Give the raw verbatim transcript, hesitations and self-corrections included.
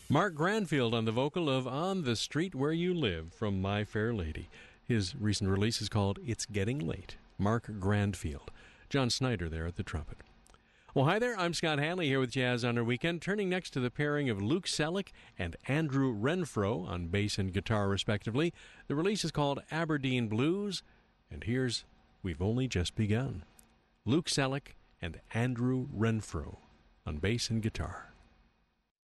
Mark Granfield on the vocal of On the Street Where You Live from My Fair Lady. His recent release is called It's Getting Late. Mark Granfield. John Snyder there at the trumpet. Well, hi there. I'm Scott Hanley here with Jazz on our Weekend, turning next to the pairing of Luke Selleck and Andrew Renfro on bass and guitar, respectively. The release is called Aberdeen Blues, and here's We've Only Just Begun. Luke Selleck and Andrew Renfro on bass and guitar.